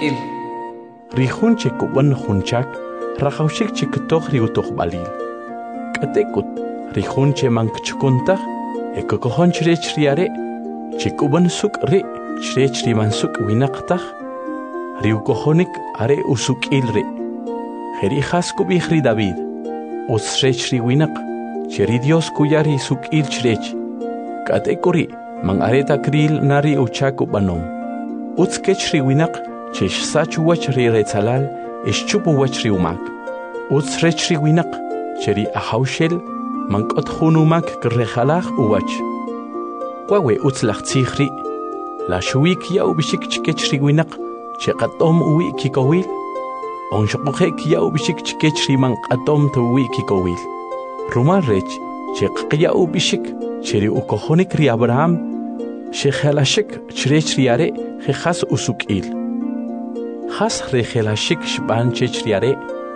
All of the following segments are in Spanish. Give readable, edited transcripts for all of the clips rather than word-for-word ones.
usuk'il. Rihun chekuban hunchak, rajaushik chektoh riutoh balil. Katekut, rihun chemank chukuntah, ekokohon chrech riare, chekuban suk re, chrech riman suk winaqtah, riukohonik are usuk'il re. Jerijas kubihri David, usrech riwinaq, cheri Dios kuyari suk'il chrech. Katekuri, man areta kril nari uchaku banom. Utskech riwinaq, chesh sachu wach ri retzalal, chupu wach riumak. Utsrech riwinaq, cheri ahaushel, man kot hunumak krejalach uwach. Wawe utslach tzihri, la shuik ya ubishik chikech riwinaq, chekatom uwi kikowil. Onshokhe ya ubishik chikech riman katom tuwi kikowil. Rumal rech, chekya ubishik, cheri ukohonik ri Abraham, shejalashik chrech riare, jejas usuk'il. Has rejelashik shban chech riare,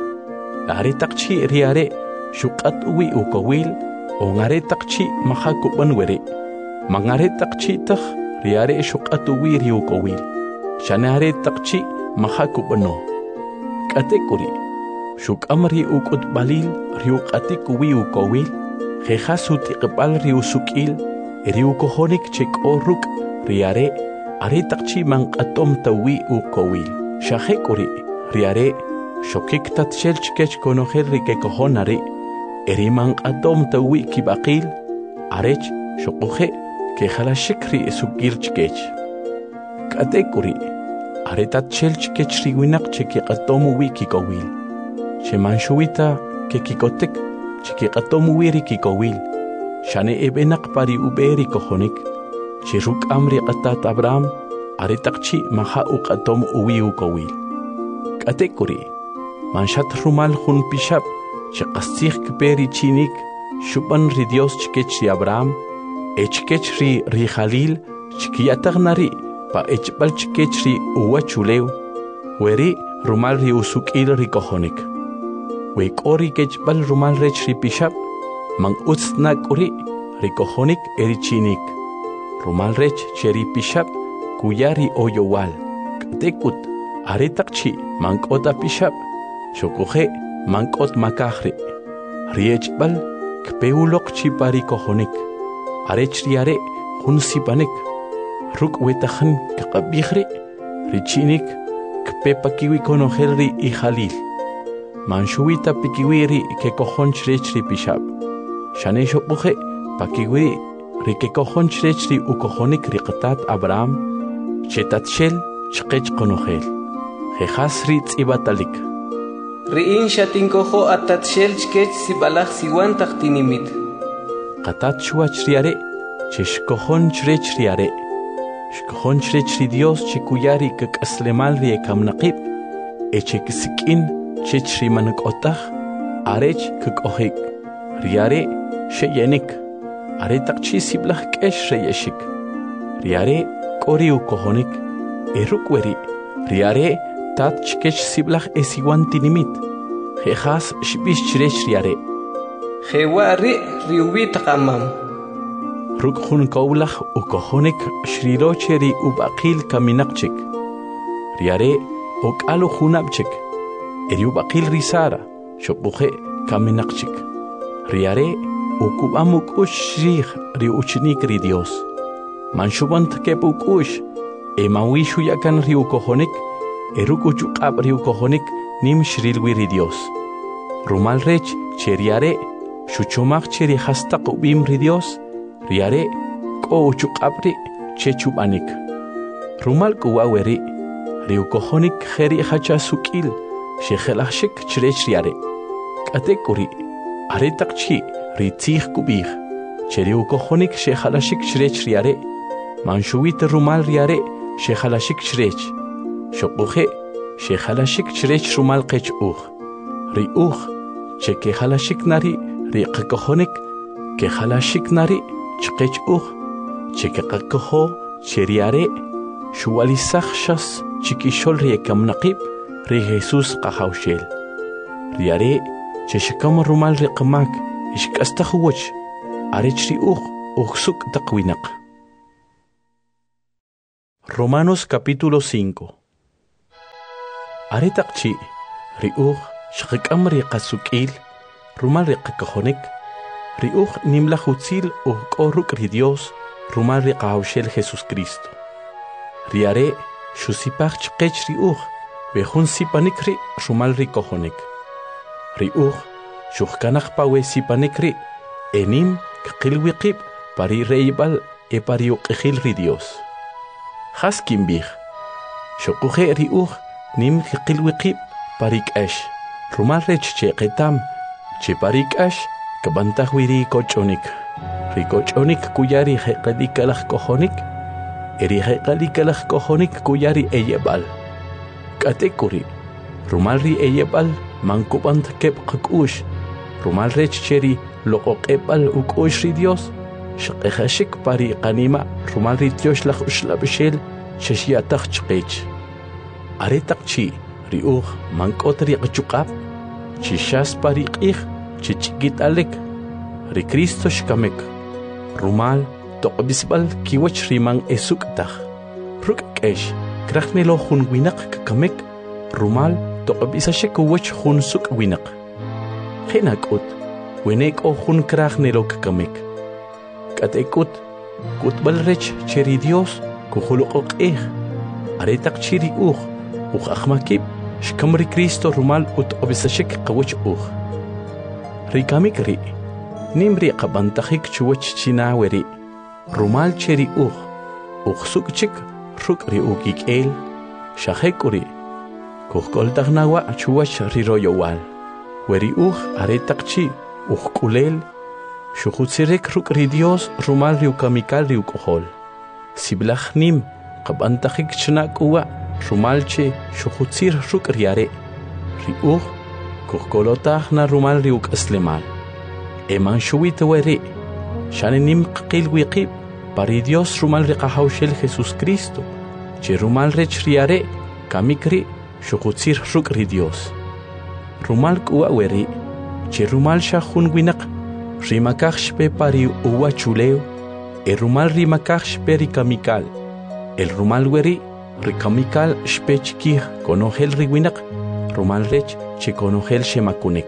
are takchi riare, shukat uwi ukowil, ongare takchi mahakuban were, mangare takchi tak riare shukat uwi ri ukowil, shanare takchi mahakubano. Katekuri, shukamri ukut balil, riukatik uwi ukowil, jejas utikbal ri usuk'il, riukohonik chek oruk, riare, are takchi man atom tawi ukowil. Shahekuri, riare, shokik tatshel chkech konoher rikekohonare, eriman atom tawi kibakil, arech, shokohe, kejalashikri sukir chkech. Katekuri, are tatshel chkech riwinak chekikatomu wikikowil. Shemanshuita kekikotek, chekikatomu wirikikowil. Shane ebenak pari uberi kohonik, chiruk amri atat Abraham, aretakchi maha uqatom uwi ukowil. Katekuri, manshat rumal hun pishab, chekastih kperi chinik, shuban ri Dios chkech ri Abraham, echkech ri Jalil, chkiyatag nari, pa echbal chkech ri uwachulew, weri rumal ri usuk'il ri kohonik. Wekori kechbal rumal rech ri pishab, man utsnak uri ri kohonik eri chinik. Rumal rech cheri pishab, kuyari oyowal, katekut, aretakchi, mankota pishab, shokoje, mankot makahre, riechbal, kpeulok chipari kohonik, arechriare, hunsipanek, ruk wetahan kakabihre, richinik, kpepakiwi konoherri y Jalil, manshuita pikiwiri ke kohon chrechri pishab, shane shokoje, pakiwi, rike kohon chrechri ukohonik riqtat Abraham, Chetatshel chqech konohel. Jejas ritz ibatalik. Riin shatinkoho atatshel chkech sibalach siwan taktinimit. Qatat chuach riare, cheshkohon chrech riare. Shkohon chrech ri Dios chikuyari kakaslemal ri ekamnaqib. Echekisikin chech ri manakotach. Arech kakohik. Riare sheyenik. Are takchi siblach kesh reyeshik. Riare Kori ukohonik, erukweri, riare, tat chkech siblach esiwan tinimit, jejas shbish chrech riare. Jewari riubi takamam. Rukhun kaulach ukohonik shrirocheri ubakil kaminakchik. Riare, okalu hunabchik, eriubakil risara, shopuje kaminakchik. Riare, ukubamuk ushrich riuchnik ri Dios. Manshubant kepukush, emawishu yakan riukohonik, erukuchukab riukohonik, nim shrilwiri Dios. Rumal rech, cheriare, shuchomach cheri hasta ubim ri Dios, riare, ko uchukabri, chechubanik. Rumal kuwaweri, riukohonik jeri hachasukil, shejelashik chrech riare. Katekuri, aretakchi, ritzich kubih, cheriukohonik shejalashik chrech riare. Manshuit rumal riare, shejalashik chrech. Shokuje, shejalashik chrech rumal qech Riuch, chekejalashik nari, riqakohonik, kejalashik nari, chqech chekekakoho, cheriare, shuwalisach shas, chikishol riekamnaqib, ri Jesus qahawshel. Riare, cheshikam rumal riqamak, ishkastahuwach, arech riuch, uxuk taqwinaq. Romanos capítulo 5. Aretaqchi riuj shqik'am riqasuk'il rumal riqakojonik riuj nimla jutzil k'o ruk' ri Dios rumal riqahawxel Jesucristo. Riare xusipaj chqech riuj wejun sipanik ri rumal rikojonik. Riuj xujkanaj pawe sipanik ri enim kqilwiqib pari reybal pari uqijil ri Dios. Jaskin bij xoquje riuj nim qilwiqib pari k'ax rumal rech cheqetam che pari k'ax kabantaj wiri koch'onik. Rikoch'onik kuyari jeqalikalaj kojonik eri jeqalikalaj kojonik kuyari eyebal. K'atekuri rumal ri eyebal mankub'ant keb' qak'ux rumal rech cheri loq'oq'eb'al uk'ux ri Dios xqejaxik pari qanima rumal ri tiox laj uxlab'ixel xexyataj chqech. Aretaqchi riuj mank'ot riqchuq'ab chixas pari q'ij chich'ikit'alek ri Cristo xkamek rumal toq'b'isb'al kiwach riman esuk'taj ruk' k'ex krajnelo jun winaq kakamek rumal toq'b'isaxek uwach jun suk' winaq. Jena k'ut wene k'o jun krajnelo kakamek k'atek'ut k'utb'al rech che ri Dios kujuluq'oq'ej. Aretaqchi riuj uj ajmakib xkam ri Cristo rumal utq'b'isaxek qawach uj. Rikamik ri nim ri qabantajik chuwach china weri rumal che ri uj suk'chik ruk' ri ukik'el xajek'uri kujk'oltaj nawa' chuwach ri royowal. Weri uj aretaqchi uj k'ulel xujutzirek ruk' ri Dios rumal ri ukamikal ri uk'ojol. Siblaj nim qabantajik chna k'uwa rumal che xujutzir ruk' ri are ri uj kujk'olotaj na rumal ri uk'aslemal. Eman xuwit weri xani nim qilwiqib pari Dios rumal riqahawxel Jesucristo che rumal rech ri are kamik ri xujutzir ruk' ri Dios. Rumal k'uwa weri che rumal xa jun winaq rimakaj xpe pari uwa chuleo rumal rimakaj xpe ri kamikal el rumal weri ri kamikal xpe chikij konojel ri winaq rumal rech che konojel xemakunek.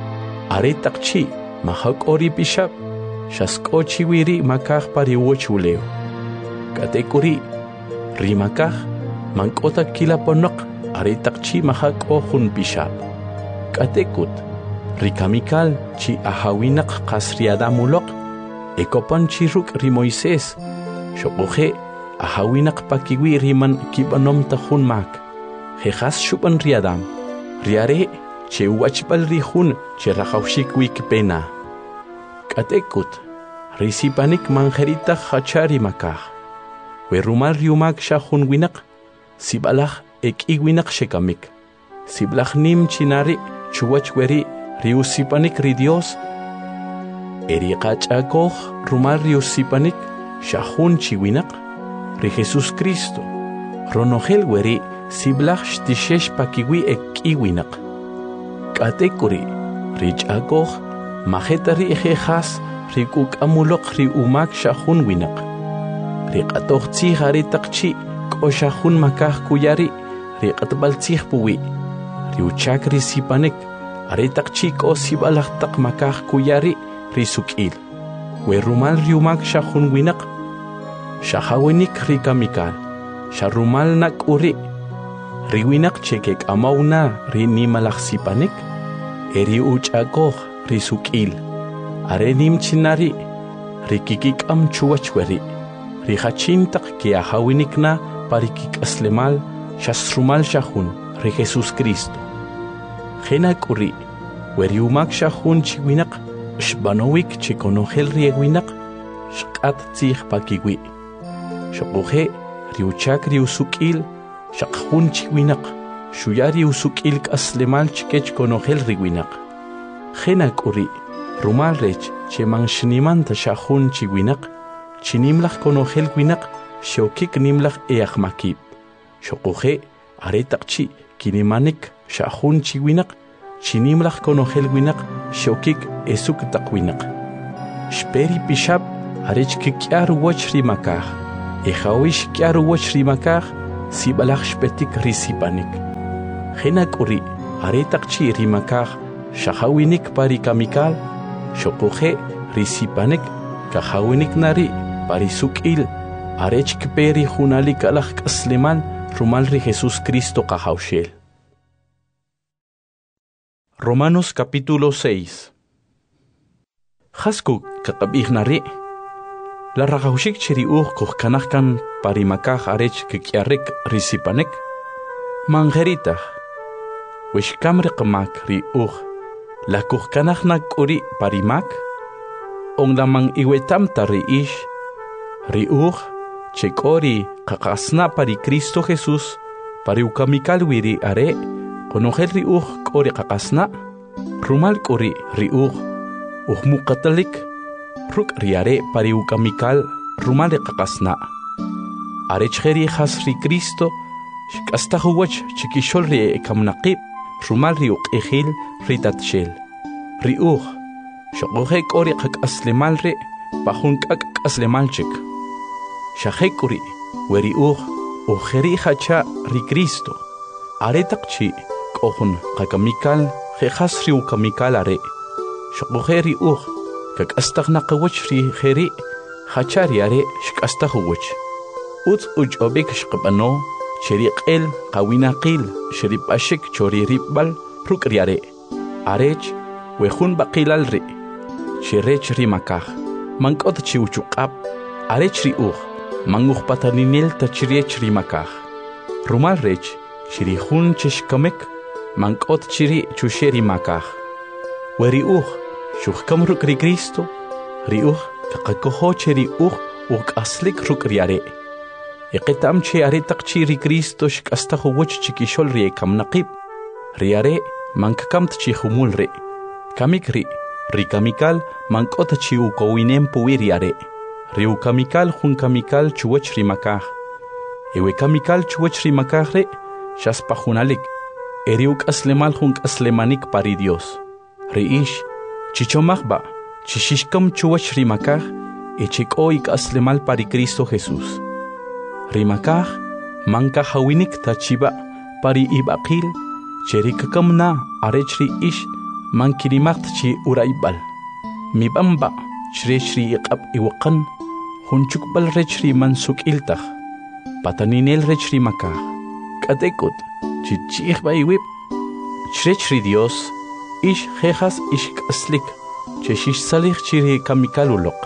Aretaqchi majak'o ri pixab' xask'o chiwiri makaj pari uwa chuleo. K'atek'uri rimakaj mank'ota kilaponoq aretaqchi majak'o jun pixab'. K'atek'ut rikamikal chi ajawinaq qas ri Adam uloq ekopan chi ruk' ri Moisés xoquje ajawinaq pakiwi riman kib'anomta jun mak jejas xub'an ri Adam ri are che uwachb'al ri jun che rajawxik wi kipena. K'atek'ut ri sipanik manjeritaj jacha ri makaj we rumal ri umak xa jun winaq sib'alaj ek'i winaq xekamik siblaj nim chinari chuwach weri ri usipanik ri Dios eri qach'akoj rumal ri usipanik xa jun chi winaq ri Jesucristo ronojel weri siblaj xtixex pakiwi ek'i winaq. K'atek'uri ri ch'akoj majeta ri jejas ri k'uk'amuloq ri umak xa jun winaq. Ri q'atoj tzij aretaqchi k'o xa jun makaj kuyari ri q'atb'al tzij puwi ri uchak ri sipanik aretaqchi k'o sib'alaj taq makaj kuyari ri suk'il we rumal ri umak xa jun winaq xa jawinik ri kamikal xa rumal nak'uri ri winaq che kek'amaw na ri nimalaj sipanik eri uch'akoj ri suk'il are nim chinari ri kikik'am chuwach weri ri jachin taq ke ajawinik na pari kik'aslemal xasrumal xa jun ri Jesucristo. Jena k'uri weri umak xa jun chi winaq xbanowik che konojel ri winaq xq'at tzij pakiwi xoquje ri uchak ri usuk'il xaq jun chi winaq xuya ri usuk'il k'aslemal chikech konojel ri winaq. Jena k'uri rumal rech che man xnimanta xa jun chi winaq chinimlaj konojel winaq xokik nimlaj eajmakib xoquje aretaqchi kinimanik xa jun chi winaq chinimlaj konojel winaq xokik esuk taq winaq. Xperi pixab' arech kik'yar uwach ri makaj ejawi xk'yar uwach ri makaj sib'alaj xpetik ri sipanik. Henak uri aretakchi rimakaj shahawinik pari kamikal shokuje risipanek kahawinik nari pari sukil arechk peri hunalik alaj kasleman rumalri Jesús Cristo kahaushel. Romanos capítulo 6. Hasku kakabih nari la ragaushik chiri kanahkan parimakaj arech kikyarek risipanek mangeritah wishkamri qamak ri la kanahnak uri parimak on lamang iwetamta ri chekori kakasna pari Cristo Jesús pari ukamikal wiri are konogel ri kori kakasna rumal kori ri mukatalik ruk riare pari ukamikal rumal kakasna are cheri has ri Cristo shikasta huwach chikishol ri kamnaqib rumal ri ejil ritatshel ri shogohe kori kakaslemal ri bahun kakaslemalchik shahekuri weri ujeri hacha ri Cristo aretakchi kohun kakamikal jehas ri ukamikal are shogeri kakastaghnaqawach ri jeri hacha ri are shikastahuwach uchobek shqabano cheriqel qawinaqil sheripashik chori ribal rukriare arech wejun baqilal ri cherech ri makaj mankot chiuchuqab arech ri manguj pataninel tachiriech rimakaj rumal rech chirihun chishkamek mankot chiri chusheri makaj weri shuhkam ruk ri Cristo ri kaqakoho cheri aslik ruk riare iqitam che aretak chiri Cristo shkastahu wach chikishol ri kamnaqib riare mankakamt chihumul ri kamikri ri kamikal mankot chiu kowinem puiriare Riu kamikal hun kamikal chuwach rimakaj. Ewe kamikal chuwach rimakaj re shaspajunalik. Eriuk aslemal hun aslemanik pari Dios. Reish chichomajba chishishkam chuwach rimakaj echikoik aslemal pari Cristo Jesús. Rimakaj manka hawinik tachiba pari ibaqil cherikakam na arechri ish mankirimacht chi uraibal. Mibamba Shri iqab iwaqan hunchuk bal rechri mansuk iltah pataninel rechri makaj katekut chichih baiwib Shri Dios ish jejas ish kaslik cheshish salih chiri kamikalulok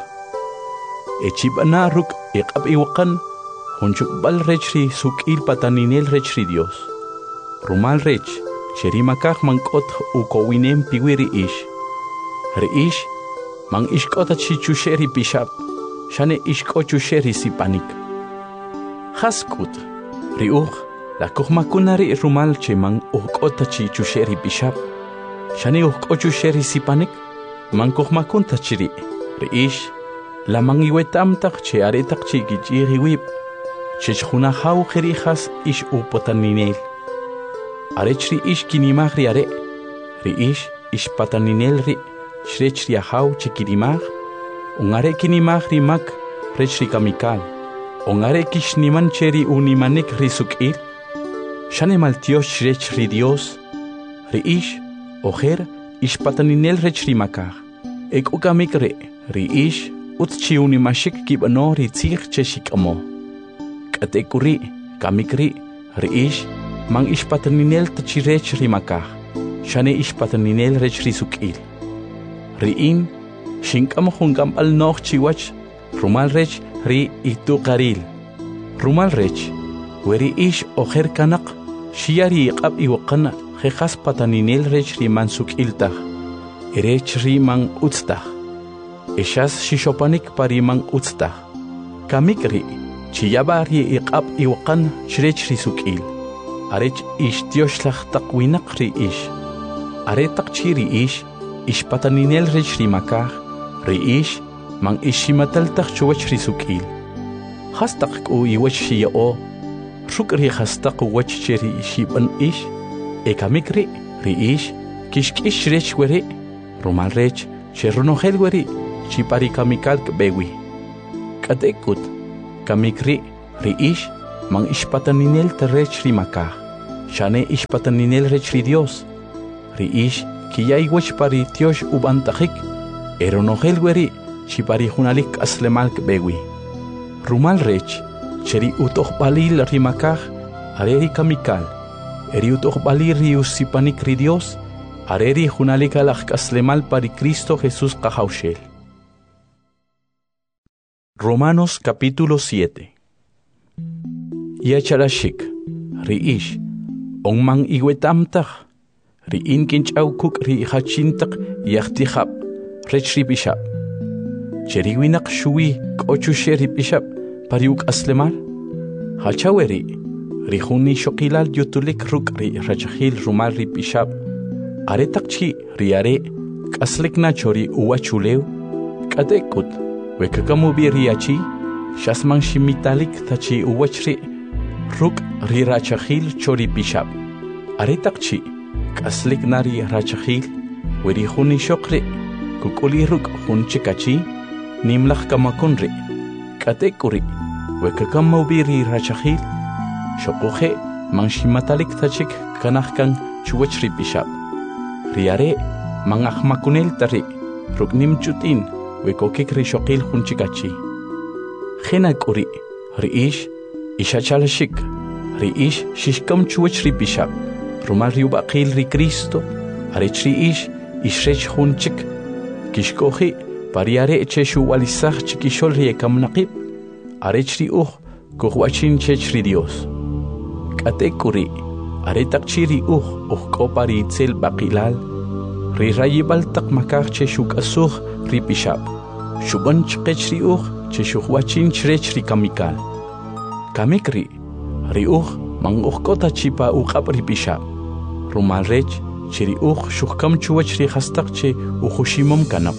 echibana ruk iqab iwaqan hunchuk bal rechri sukil pataninel rechri Dios rumal rech cheri makaj mankot ukowinem piwiri ish reish Mang ishkota chichusheri pishap, shane ishkochusheri sipanik. Haskut, la kuhmakunari rumal che mang uhkota chichusheri pishap, shane uhkochusheri sipanik, mang kuhmakunta chiri, reish, la mang iwetamtak che aretak chigichiri wip, chechunahau jerijas ish upotaninel. Arechri ish kinimagri are, reish, ish pataninel ri. Shrechri ahau chikirimaj, ungare kinimaj rimak, rechri kamikal, ungare kishniman cheri unimanek risukir, shane maltios shrechri Dios, reish, ojer, ishpataninel rechri makaj, ek ukamik reish, utchi unimashik kibano ritzich cheshikamo, katekuri, kamikri, reish, mang ishpataninel tachirechri makaj, shane ishpataninel rechri sukir. Riin, shinkam hungam al noch chiwach, rumal rech ri itu qaril. Rumal rech, weri ish ojer kanak, shiari iqab iwaqan, jejas pataninel rech ri mansuk iltah, erech ri man utstah. Eshas shishopanik pari man utstah. Kamik ri, chiyaba ri iqab iwaqan, shrech ri sukil. Arech ish tioshlach taqwinak ri ish. Aretak chiri ish, ish pataninel rech rimakaj, reish, man ishimataltak chuwach risukil. Hastak ku iwach shiyao, ruk ri hastak wach cheri ishiban ish, ekamikri, reish, kishkish rech weri, rumal rech, cherunogel weri, chipari kamikal kbewi. Katekut, kamikri, reish, man ish pataninel terrech rimakaj, shane ish pataninel rechri Dios. Ri ish kiyay wech pari tiosh ubantajik, eronogel weri chipari junalik aslemalk bewi. Rumal rech, cheri utoh balil rimakaj, areri kamikal, eri utoh balir riusipanik ri Dios, areri junalik alak aslemal pari Cristo Jesús kahaushel. Romanos capítulo 7. Yacharashik, riish, ongmang iwetamtach, riin kinchaukuk ri hachintak yachtihab, rechri bishab. Cheriwinak shui kochushe ri bishab, pariuk aslemal. Hachaweri, rihuni shokilal yutulik ruk ri rachahil rumal ri bishab. Aretakchi riare, kaslikna chori uwachuleu, kadekut, wekakamubi riachi, shasman shimitalik tachi uwachri, ruk ri rachahil chori bishab. Aretakchi, kaslik nari rachahil, weri huni shokri, kukuli ruk hun chikachi, nimlach kamakunri, katekuri, wekakamubi ri rachahil, shokuhe, manshimatalik tachik kanahkan chuwachri bishab. Riare, mangach makunel tari, ruk nim chutin, wekokik ri shokil hun chikachi. Khenakuri, riish, ishachalashik, riish shishkam chuwachri bishab. Rumal riubakil ri Cristo, arechri ish, ishrech hun chik, kishkohi, pariare cheshu walisach chikishol riekam nakib, arechri kuhuachin chechri Dios. Katekuri, aretakchi ri kopari itzel bakilal, ri rayibal tak makar cheshuk asuh ri bishab, shuban chkechri cheshuhuachin chrechri kamikal. Kamikri, ri mang kota chipa ukap ri bishab. Rumal rech, chiri shukam chuachri hastak che uhushimam kanak.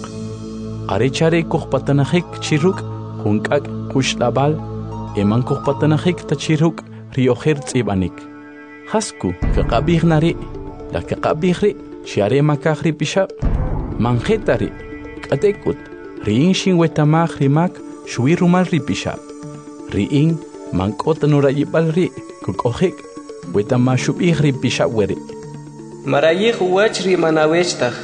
Arechare patanahik chiruk, hunkak kushlabal, eman patanahik tachiruk ri oher tsibanik. Hasku, kakabih nari, la kakabihri, shiare makahri bishab. Manjetari, katekut, riing shin wetamah rimak, shui rumal ri bishab. Riing, mankot nurayibal ri, kukohik, wetamashub ihri bishab weri. Marayih uwach ri manawechtaj.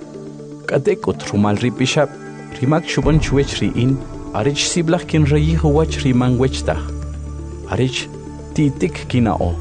Katekut rumal ri bishab, rimak shuban chuech riin, arich siblach kin rayih uwach ri manwechtaj. Arich titik kinao.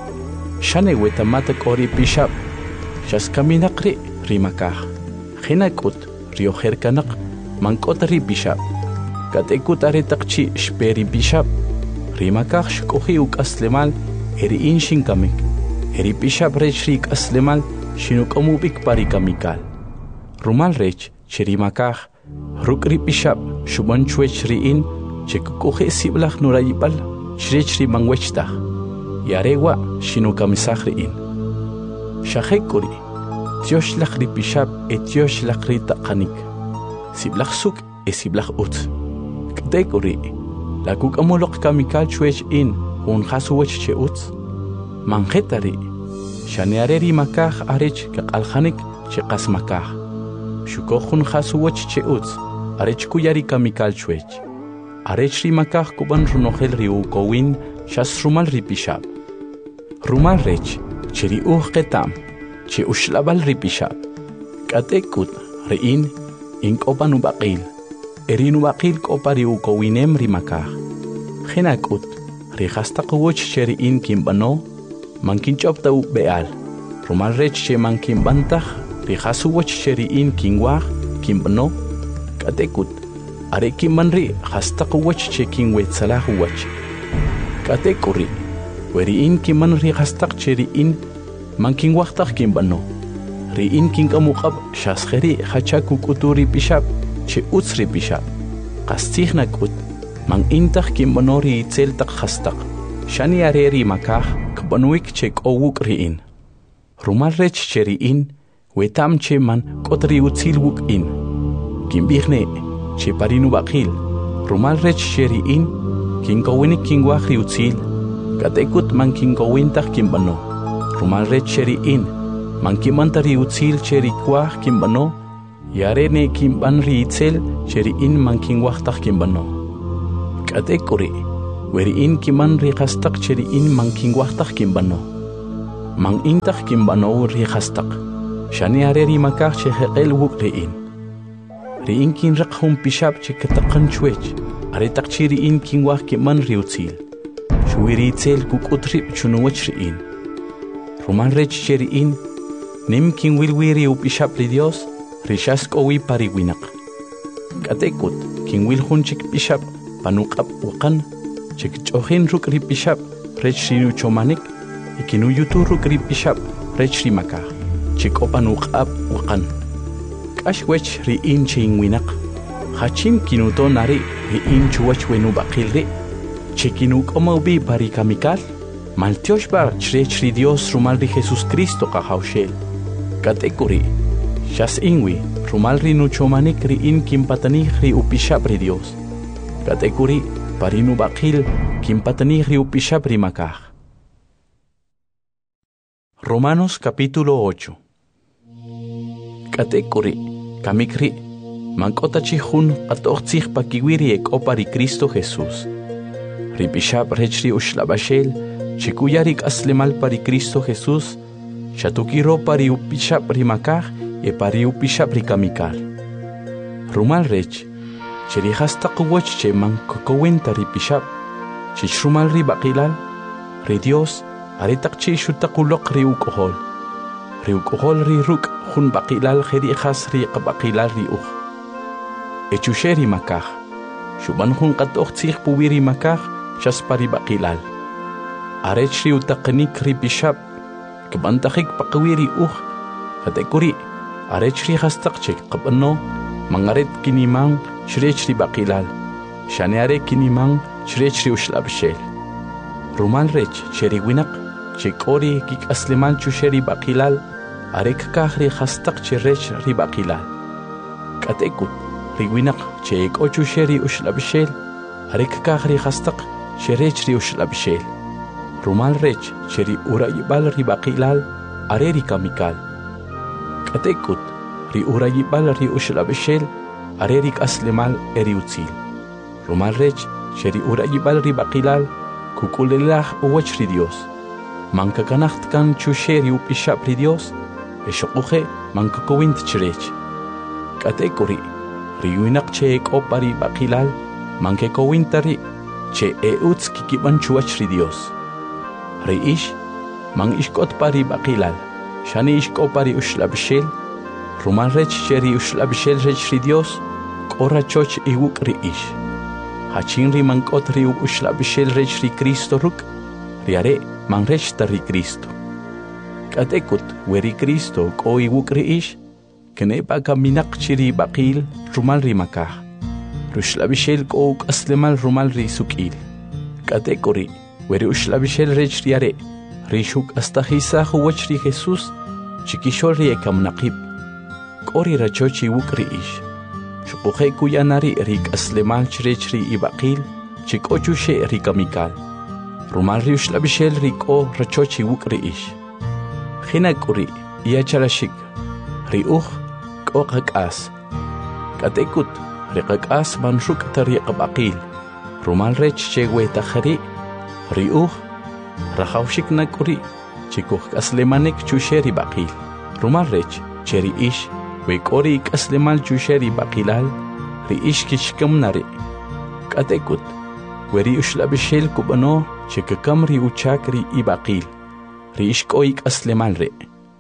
Shane wetamata kori bishab, shas kaminakri rimakah. Khinakut rioher kanak, mankot ri bishab. Katekut aretakchi shperi bishab. Rimakah shkohi uk aslemal, eri inshin kamik. Eri bishab rech rik aslemal, shinuk omubik pari kamikal. Rumal rech, cherimakah, ruk ri bishab, shuban chuech riin, chekukohe siblach nurayibal, shrech ri mangwechtah. Yarewa shinukamisach riin. Shahekuri, tioshlach ri bishab et tioshlach ri takanik. Siblach suk e siblach ut. Kdekuri, la kuk amolok kamikal chuech in, hun hasuwech che ut. Manjetari, shaneareri makah arech kakalhanik che kasmakah. Shukohun hasuwech che ut, arech kuyari kamikal chuech. Arech ri makah kuban runohel ri ukowin, shas rumal ri bishab. Rumal rech, cheri ketam, che ushlabal ri bishab. Katekut, riin, inkopan ubakil. Erin ubakil kopari ukowinem ri makah. Khenakut, ri hastakuwoch cheri in kimbano, mankinchopta u beal. Rumal rech che mankimbantah, ri hasuwoch cheri in kingwah, kimbano. Katekut, are kimbanri hastakuwoch che kingwetsalahu Katekuri, weri in kiman ri hastak cheri in, manking waktak kimbano. Ri in king kamukab, shascheri hachakuk uturi bishab, che utsri bishab. Kastih nakut, mang intah kimbano ri itzel tak hastak. Shani areri makah, kabanuik che kowuk ri in. Rumal rech cheri in, wetam che man kotri utsil wuk in. Kimbihne, che parinu bakil. Rumal rech cheri in, king kawinik king wahri utsil. Katekut man king kawintah kimbano. Rumal rech cheri in, man kimantari utsil cheri kwah kimbano. Yarene kimban ri itzel cheri in man king wahtah kimbano. Katekuri, weri in kiman ri hastak cheri in man king wahtah kimbano. man intaq kinbanaw ri khastaq shani are ri makaq che heqel wuk ri in kin raqhum pishab che kataqan chwech are taqchi ri in kin waq ki man riutzil shuiri tsel kukutri chunuwach ri in ruman rech che ri in nim kin wilwiri upishab ri Dios rishas kowi pariwinaq katekut kin wil hunchik pishab panuqab waqan chik ch'ojin ruk ri pishab rech ri chomanik ikinu yutu ruk ri pishab rech ri makaq chik opanuqab waqan ashwech ri in chin winaq hachin kinuto nari ri in chuwach wenu baqilri chikinu komaubi parikamikal maltiosh bar chrech ri Dios rumal ri Jesus Cristo qahawshel katekuri shas inwi rumal ri nuchomanik ri in kimpatanih ri upishab ri Dios katekuri parinu baqil kimpatanih ri upishab ri makaq. Romanos capítulo 8. Katekuri kamikri mankota chihun atoqtzih pakiwiri ekopa ri Cristo Jesús ri pishab rechri ushlabashel chikuyarik aslemal pari Cristo Jesús chatukiro pari upishab ri makaq e pari upishab ri kamikal rumal rech cheri hastaq wach che mankokowenta ri pishab chichrumal ri baqilal ri Dios aritaq chi shutaquloq ri ukohol ri ruk hun baqilal kheri khas ri qabaqilal ri uj echusheri makaq shuban hun qatoqtzih puwiri makaq chaspari baqilal arech ri utaqnik ri pishab kbantakhik paqwiri uj katekuri arech ri hastaq chek qabno mangaret kinimang shrech ri baqilal shaneare kinimang shrech ri ushlabshel rumal rech cheri winaq chekori kik aslemal chusheri baqilal arek kahri hastaq cherech ri baqilal katekut ri winaq chek ochusheri ushlabshel arek kahri hastaq cherech ri ushlabshel rumal rech cheri urayibal ri baqilal are ri kamikal katekut ri urayibal ri ushlabshel are ri aslemal eri utzil rumal rech cheri urayibal ri baqilal kukulelah uwach ri Dios mankakanaht kan chusheri upishab ri Dios eshoquje mankakowint chrech katekuri ri winaq che ekopari baqilal mankekowintari che eutz kikiban chuwach ri Dios ri ish man ishkot pari baqilal shani ishkopari ushlabshel rumal rech cheri ushlabshel rech ri Dios qora choch iwuk ri ish hachin ri mankot ri ushlabshel rech ri Cristo ruk riare man rech ri Cristo katekut weri Cristo ko iwuk ri ish knepa kaminaq chiri baqil rumal ri makaq rushlabshel ko aslemal rumal ri sukil katekuri weri ushlabshel rech riare rishuk astahisa huwach ri Jesus chikishol ri ekamnaqib qori rachochi iwuk ri ish shuquje kuyanari rik aslemal chrech ri ibaqil chikochu she ri kamikal rumal ri ushlabshel ri ko rachochi iwuk ri ish khinakuri iyacharashik ri uj ko qaqas katekut ri qaqas manshuk tari qabaqil rumal rech chewe takhari ri uj rahawshik nakuri chikuj aslemanik chusheri baqil rumal rech cheri ish we kori aslemal chusheri baqilal ri ish kishkam nari katekut weri ushlabshel kubano chikakam ri uchak ri ibaqil ri ish koik aslemal re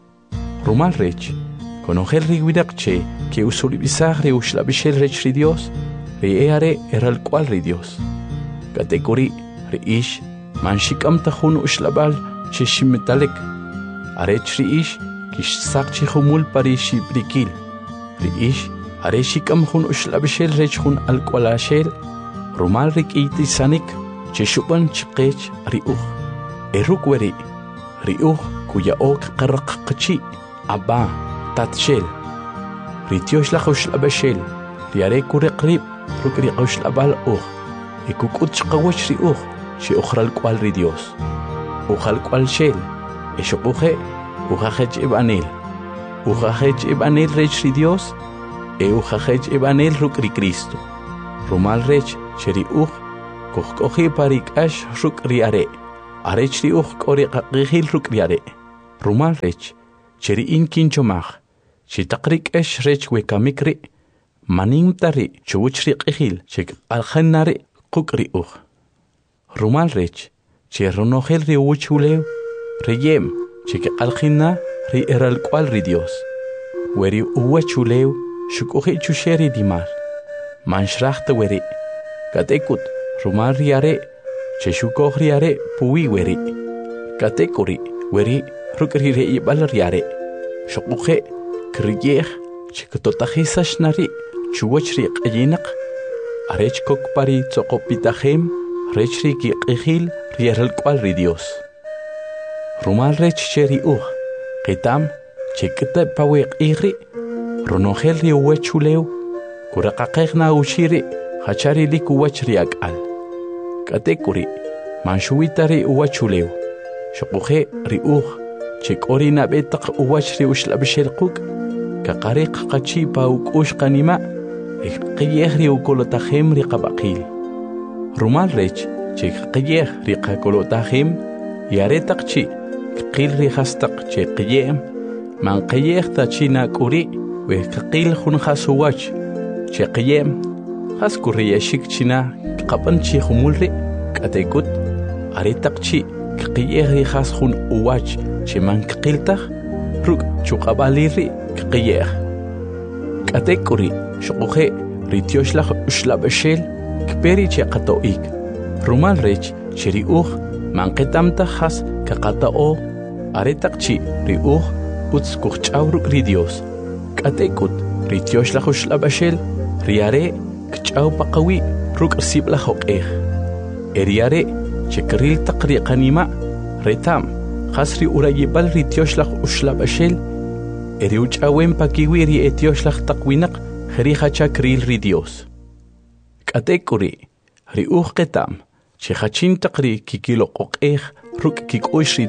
rumal rech conocer ri widaq che que usulibisag ri ushlabshel rech ri Dios ri eare eral cual ri Dios katekuri ri ish manshikam tahun ushlabal che shimetalek arech ri ish kish sakchi khumul parishi brikil ri ish areshikam hun ushlabshel rech hun alqolashel rumal rik itisanik che shuban chiqech ri uj eruk weri ri uj kuya ok qarq qchi aba tatshel ri tiosh la ushlabshel ri are kure qrib ruk ri ushlabal uj ikukut chqawach ri uj che ukhral qal ri Dios ukhal qal shel eshuquje ukhajech ibanel rech ri Dios ukhajech ibanel ruk ri Cristo rumal rech cheri uj kuhkohi parik ash ruk ri are arech ri uj kori qaqihil ruk ri are Rumal rech, cheri in kinchomach, chitaqrik esh rech wekamikri, manim tari chuchrik ihil, chik aljanari kukri uch. Rumal rech, cherronogel ri uchuleu, reyem, chik aljina ri eral cual ri Dios. Weri uwachuleu, shukuhi chusheri dimar. Manshrachta weri, katekut, rumal riare, cheshukoh riare, pui weri. Katekuri, weri, rukri rei balariare. Shukuhe, kriyeh, chikatotahisash nari, chuwachri qayinak. Arech kokpari tsokopitahem, rechri ki qihil, rieral cual ri Dios. Rumal rech cheri qitam, chikita pawiq ihri, ronogel ri uwachuleu, kuraqaqeqna ushiri, hachari li kuwachri akal. Katekuri, manshuitari uwachuleu, shukuhe ri chikori nabetaq uwachri ushlabishel quk, kaqariq qachi pa ukushqanima, qiyeh ri ukolotajem ri qabaqil. Rumal rech, chik qiyeh ri qakolotajem, yaretaqchi, qil ri hastaq che qiyem, man qiyeh ta china kuri, we qil hun khasuwach, che qiyem, haskuri yashik china, qapan chi humulri, katekut, aretaqchi, qiyeh ri has hun uwach, che man qiltaq, ruk chuqabaliri qiyeh. Katekuri, shukuhe, ri tioshlaq ushlabashel, kperi che qatoik. Rumal rech, cheri man qitamta has kaqatao, aretaqchi ri uts kuch'awruk ri Dios. Katekut, ri tioshlaq ushlabashel, riare, kch'aw paqawi, ruk sibla hoqeh. Eriare, chekril taqri qanima, retam, khasri urayibal ri tioshlaq ushlabashel, eri uch'awen pakiwi ri etioshlaq taqwinaq, kheri hachakril ri Dios. Katekuri, ri qitam, chehachin taqri kikilo qoqeh, ruk kikush ri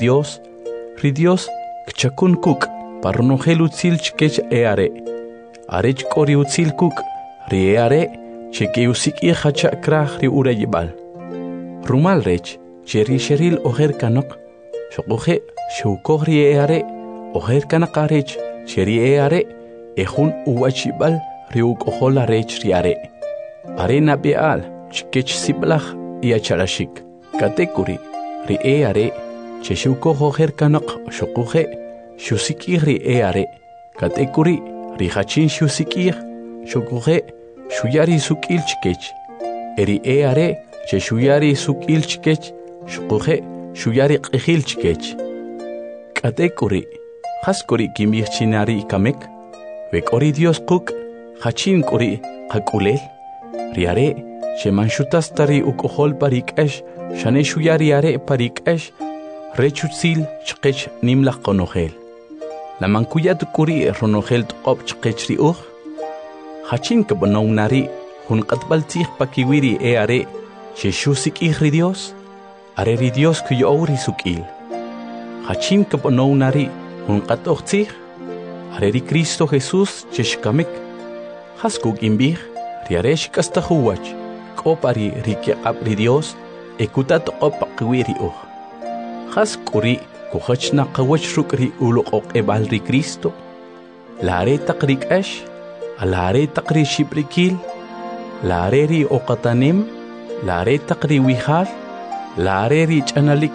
Dios, kchakun kuk, parnogel utzil chkech eare, arech kori utzil kuk, ri eare, cheke usiki hachakrah ri urayibal. Rumal rech, cheri sheril oher kanok, shokohe, shukog ri eare, oher kanakarech, cheri eare, ehun uwachibal, ri ukohola rech riare. Arena beal, chkech siblach, iacharashik. Katekuri, ri eare, cheshuko hoher kanok, shokohe, shusiki ri eare. Katekuri, ri hachin shusikir, shokohe, shuyari sukil chkech. Eri eare, cheshuyari sukil chkech, shokohe, shuyari qihil chkech. Katekuri, haskuri kimichinari kamek, vekori Dios kuk, hachin kuri, kakulel. Riare, shemanshutas tari ukohol parikesh, shane shuyari are parikesh, rechutzil chkech nimlach konogel. La mankuyat kuri ronogel tqop chkech ri hachin kabonaunari, hun qatbaltih pakiwiri are, sheshusik ri Dios, are ri Dios kuyouri sukil. Hachin kabonaunari, hun qatochtih, are ri Cristo Jesus cheshkamik, haskuk imbih, riaresh kastahuwach, kopari rike abri Dios, ekutat opakwiri Haskuri, kuhachna kawach rukri ulok ebal ri Cristo, lare takrik ash, alare takri shibrikil, lare ri okatanim, lare takri wihal, lare ri chanalik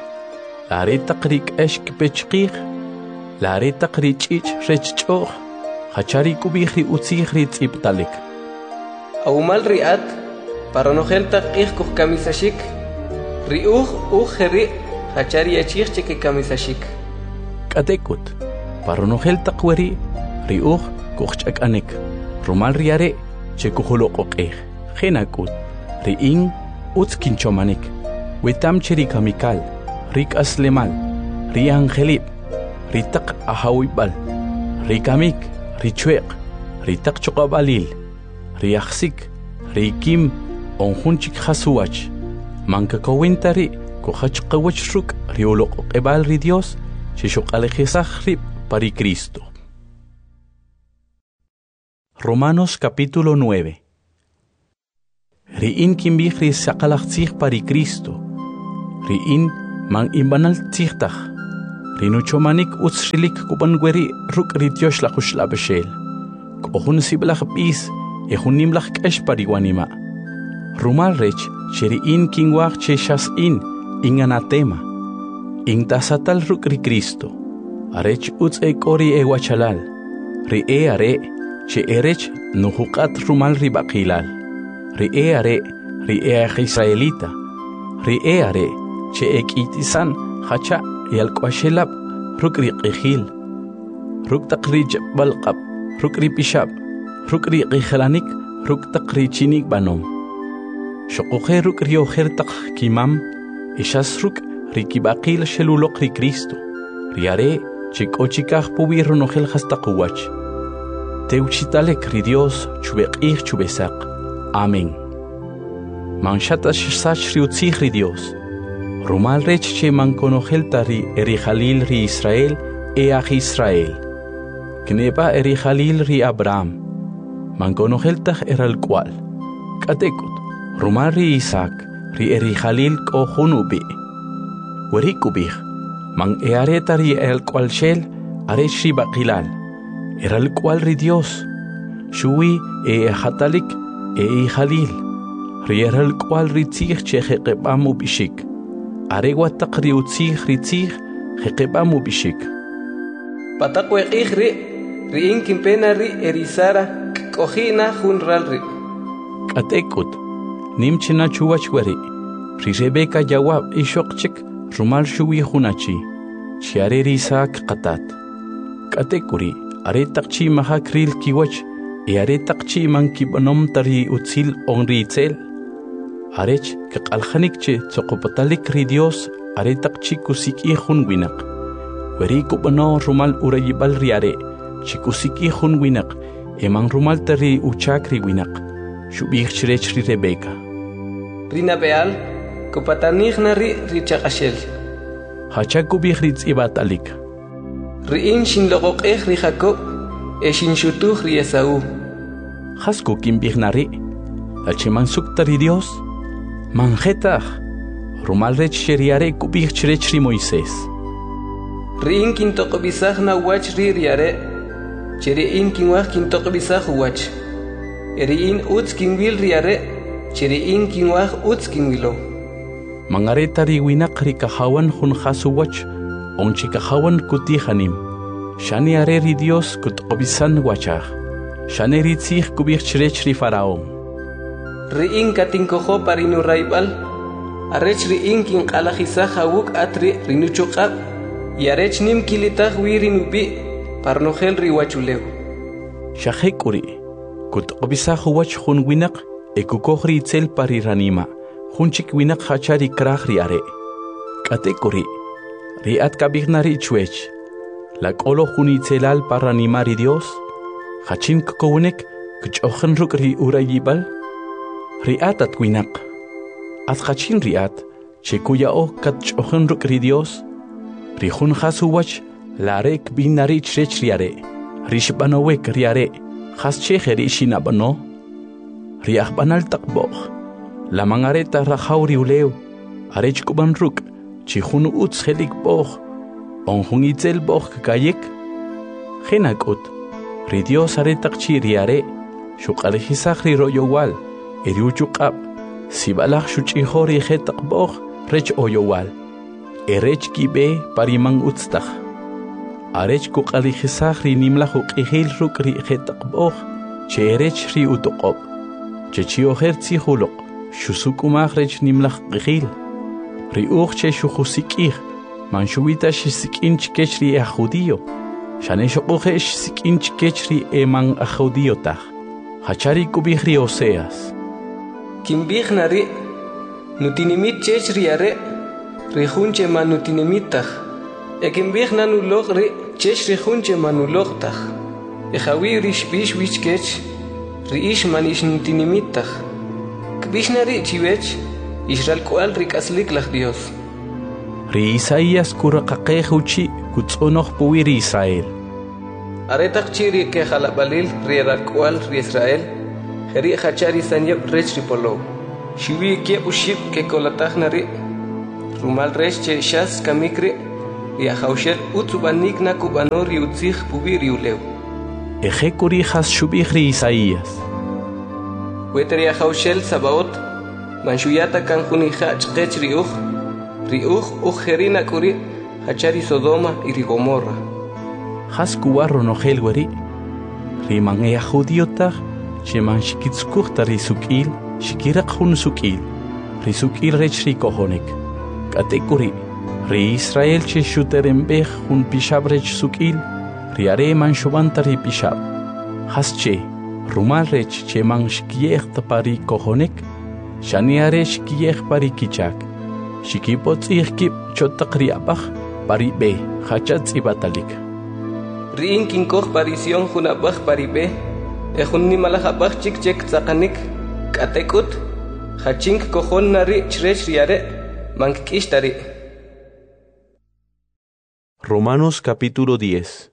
lare takrik ash kipechkir, lare takri chich rechchoch, hachari kubihri utzihri tziptalik. Aumal riat, para no gelta qihkuh kamisashik, riuj hachari achich cheke kamisashik. Katekut, para no gelta kweri, riuj kuchak anek, rumal riare, chekuholo qoqeh, genakut, riing, utskinchomanik, wetam cheri kamikal, rik aslemal, riangelip, ritak ahawibal, rikamik, richuek, ritak chokabalil, riaxik, rikim, onjunchik hasuwach, mankakawintari, kohachkawachruk, riolok ebal ri Dios, shishok alejizajrip pari Cristo. Romanos capítulo 9. Riin kimbihri sakalachzig pari Cristo, riin man imbanal tzigtach, rinuchomanik utsrilik kubangueri ruk rityosh la khushla beshel. Kohun siblach bis ehunim lach keshpariwanima. Rumal rech cheri in kingwach cheshas in inganatema. In tasatal ruk ri Cristo. Arech uts ekori ewachalal. Ri are che erech nuhukat rumal ri bakilal. Ri are Israelita. Ri are che ekitisan hacha yalkwashelab ruk ri qihil. Ruk taqrij balqab. Ruk ri pishab. Ruk ri qihlanik. Ruk taqri chinik banom. Shokuhe ruk ri oher taq kimam. Ishas ruk ri kibaqil shelulok ri Cristo. Ri are chik ochikah pubir nohel hastakuwach. Teuchitalek ri Dios chubeqih chubesak. Amén. Manchata shsach ri utzih ri Dios. Rumal rech che mankonogel tari eri Jalil ri Israel each Israel. Kneba eri Jalil ri Abraham. Mankonogel tach eral cual. Katekut. Rumal ri Isaac ri eri Jalil kohunubi. Werikubih. Man eareta ri el cual shel arech ri bakilal. Eral cual ri Dios. Shui hatalik Jalil. Ri eral cual ri tzich che jeqebamu bishik. Aregua taqri utzih ri tzich jeqebamu bishik. Patakwe ri inkin pena ri erisara kohina hunral ri. Katekut. Nimchina chuwachweri. Ri Rebeka jawab ishokchik rumal shuwi hunachi. Chiare ri Isaac qatat. Katekuri. Are taqchi mahakril kiwach. Are taqchi man kibanom tari utzil onri itzel. Arech que aljanik che tsoqopatalik ri Dios are taqchi kusiki hun winak. Weri kubano rumal urayibal riare. Chikusiki hun winak. Eman rumal tari uchakri winak. Shubih chrech ri Rebeka. Rina beal kupatanikna ri chaqashel. Hachakubih ri tsibatalik. Ri in shin loqoqeh ri Jacob eshin shutuh ri Esau. Hasku kimbihnari. Alchiman suktari Dios. Manjetach. Rumal rech sheriare kubih chrech ri Moisés. Ri in kintoqbisaj na wach ri riare. Cheri in kinwaj kintoqbisaj wach. Eri in utz kinwil riare. Cheri in kinwaj utz kinwilo. Mangareta ri winak ri kahawan hun khasu wach. Onchi kahawan kutihanim. Shani are ri Dios kutqbisan wachach. Shani ri tzich kubih chrech ri Faraón. Riin katinkojo parinu raibal. Arech riin kin qalajisa hawuk atri rinuchuqab. Y arech nim kilitah wirinubi parnogel riwachuleu. Shahekuri. Kutqbisa huwach hun winak ekukohri itzel pariranima. Hunchik winak hachari krah ri are. Katekuri. Riat kabignari chwech. La kolo hunitzelal paranima ri Dios. Hachin kokownek kuchochen ruk ri urayibal. Riat at winak. At hachin riat. Chekuya o katchochen ruk ri Dios. Rihun hasuwach. Larek binari chrech riare. Rishbanowek riare. Has cheche rishinabano. Riach banal takboch. La mangareta rahauri uleu. Arech kuban ruk. Chihun utz helik boch. Onhun itzel boch kayek. Genakut. Ri Dios aretak chiriare. Shukalehisach ri royowal. Eriuchukab. Sibalach shuchihori hetak boch. Rech oyowal. Erech kibe parimang utztach. Arech kukalehisach ri nimlach ukihil ruk ri hetak boch. Che erech ri utokob. Che chioher tzihulok. Shusukumach rech nimlach gihil. Ri che shuhusikih. Manshuita shisikinch kechri a judío. Shaneshokuhe shisikinch kechri eman a judío tach. Hachari kubihri Oseas. Kimbihnari. Nutinimit chechri are. Rihunche manutinimitach. Ekimbihna nulogri chechri hunche manulogtach. Ejawi rishbish wichkech. Riish manish nutinimitach. Kbishnari chivech. Israel cual ricaslik lach Dios. Ri Isaías kuraqaqehuchi kutsonoch puwiri Israel. Aretak chiri ke jalabalil ri cual ri Israel. Jeri hachari sanyep rech ripolo. Shiwi ke uship ke kolatach nari. Rumal rech che shas kamikri. riajaushel utsubanik na kubano riutzig pubi riuleu. Ejekuri has shubihri Isaías. Weteriajaushel Sabaot, manshuyata kanjunija chqech riuj ujerina kuri hachari Sodoma y Gomorra. Has kuwarro no helweri. Riman ea judiotag, sheman shikitskuchta risukil, shikirak hun sukil. Risukil rech rikohonik. Katekuri. Ri Israel che shuterembej hun pishab rech sukil. Riare man shobanta ri pishab. Has che. Rumal rech che man shkiech pari kohonik. Shaniare shkiech pari kichak. Shikipot ihkip chotakri abach pari be. Hachatz ibatalik. Riin kinkoh parision hunabach paribe. Ejun nimalajabach chik tzakanik. Katekut. Hachink kohon nari chrech riare. Mankishtari. Romanos capítulo 10.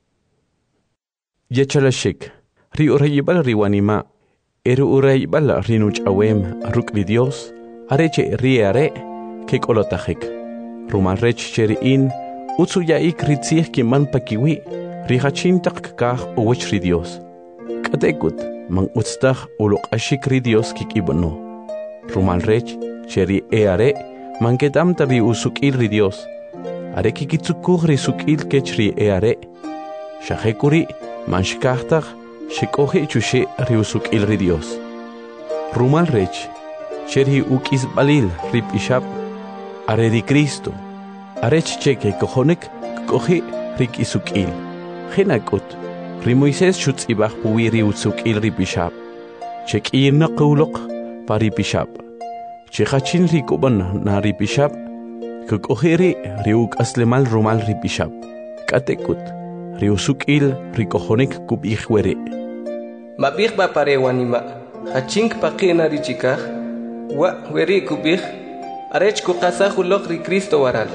Yechalashik. Ri urayibal riwanima. Eru urayibal rinuch awem rukri Dios. Areche riare. Kek olotahik. Ruman rech cheriin. Utsuyaik ritzih kiman pakiwi. Rihachintak kah uwechri Dios. Katekut. Man utstah ulok ashikri Dios kikibono. Ruman rech cheri eare. Man kedam tari usukil Dios. Are kikitsukuri sukil kechri eare. Shahekuri manshkahtag shekohe chushe riusukil Dios. Rumal rech cheri ukis balil ripishab. Are di Cristo. Arech cheke kohonek kohe rik isukil. Genakut ri Moises shutzibach puwiri usukil ripishab. Chek irna qulok paripishab. Chehachin rikuban na ripishab. Kukohiri riuk aslemal rumal ripishab. Katekut riusukil rikohonik kubihwere. Mabih ba parewanima. Hachink pakina richikah. Wa weri kubih. Arech kukasa hulok ri Cristo waral.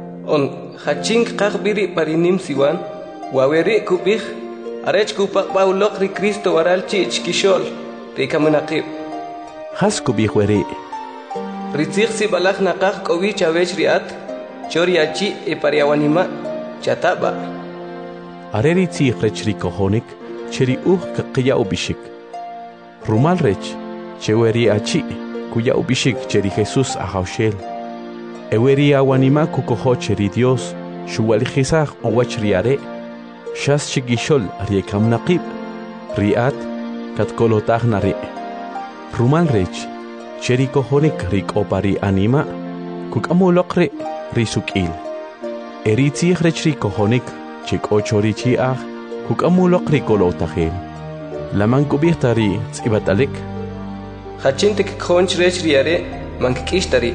On hachink kakbiri parinim siwan. Wa weri kubih. Arech kupakba ulok ri Cristo waral chich kishol. Rikamunakib. Has kubihwere. Ritzig si balak nakak kowi chavech riat, choriachi e pariawanima, chataba. Are ritzig rech rikohonik, cheri kaqiya ubishik. Rumal rech, cheweri achi, kuya ubishik cheri Jesus ahaushel. Eweri awanima kukoho cheri Dios, shuwalijizah owach riare, shas chigishol riekam naqib, riat, katkolotag nare. Rumal rech, cheri kohonik rik opari anima, kukamulokre risukil. Eritzig rech kohonik, chik ochorichi ag, kukamulokri kolotagem. Laman kubirtari tsibatalik. Hachintik khonch rech riare, mankishtari.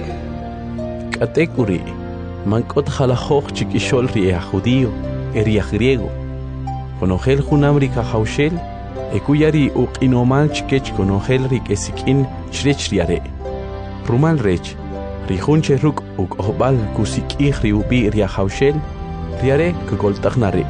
Katekuri, mankot halahoch chikishol ria judío, eria griego. Konogel junamrika haushel, ekuyari uqinomal chikech konogel rik esikin chrech riare. Rumal rech, rihunche ruk ohbal kusikih riubi ria haushel, riare kugoltagnare.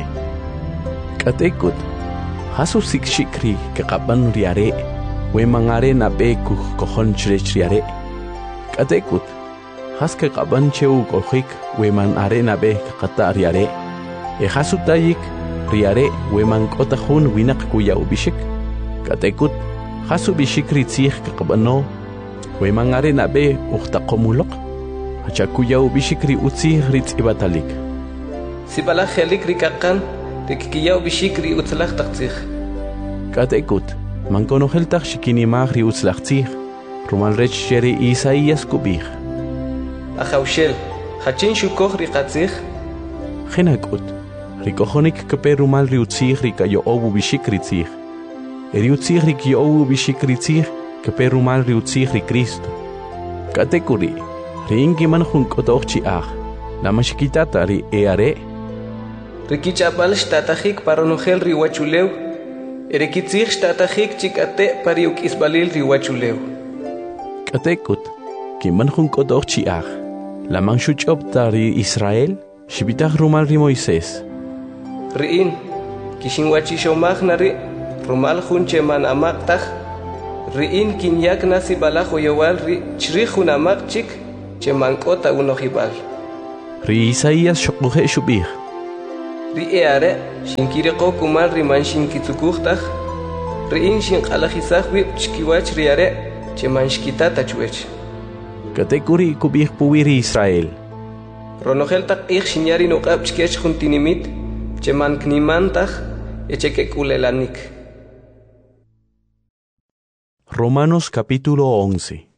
Katekut, hasusik shikri kekaban riare, we mangare nabe kukohon chrech riare. Katekut, haske kaban cheu kohik, we man are nabe kakata riare. E hasutayik, riare, we man kotahun winak kuya ubishik. Katekut, hasu bishik ritzih kakabano, we man are nabe uhtaqomulok. Hachakuya ubishik ri utzi ritz ibatalik. Sibala helik rikakan, rikiya ubishik ri utzlach taktzih. Katekut, man konoheltach shikinimag ri utzlachtzih, rumal rech sheri Isaías kubih. Ahaushel, hachin shukoh rikatzih. Genakut, rikohonik keperumal riutzih rikayo obu bishik ritzih. Eriutzih rikyo obu bishik ritzih keperumal riutzih ri Cristo. Katekuri, riingi man junkotochi ah, namashikitata ri eare. Rikichapal shtatahik paronogel riwachuleu, erikitzih shtatahik chikate pariuk isbalil riwachuleu. Katekut, kiman junkotochi ah, laman shuchopta ri Israel. Shibitach rumal ri Moises. Riin, kishinwachi shomag nari, rumal junche man amaktach, riin kinyak nasi balajo yowal ri chrihun amak chik, che mankota unohibal. Ri Isaías shokuhe shubih. Ri'eare shinkiriqo kumal riman shinkitsukuqtaj ri'in shinq'alajisaj wib' chkiwach riare chemanshkita tachwech. Katekuri kubij puwiri Israel. Ronojel taq'ij shinyari nuq'ab chkech juntinimit chemanknimantaj echek'ekulelanik. Romanos capítulo 11.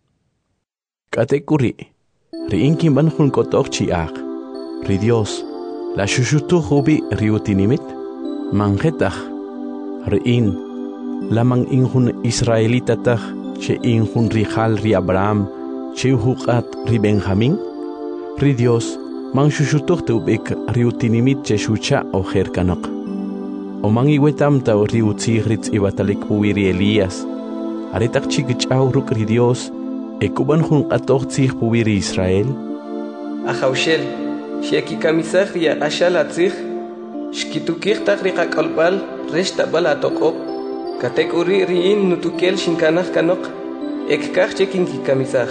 Katekuri ri'in kimban junkotok chi'aq. Ri Dios la shushutu hubi riutinimit manjetaj ri'in lamang injun Israelitataj che injun rijal ri Abraham che huqat ri Benjamín ri Dios man shushutuj tubik riutinimit che shucha o jerkanok o man iwetamta riutzij ritz ibatalik puwiri Elías aretak chikchaw ruk ri Dios ekuban jun qatoj tzij puwiri Israel Ajawshel Sheki kamisaj ria ashal atzij shkitukij taq riqak'olb'al rex tab'al atoq'ob' katek'uri ri'in nutukel shinkanaj kanok ekkaj che kinkikamisaj.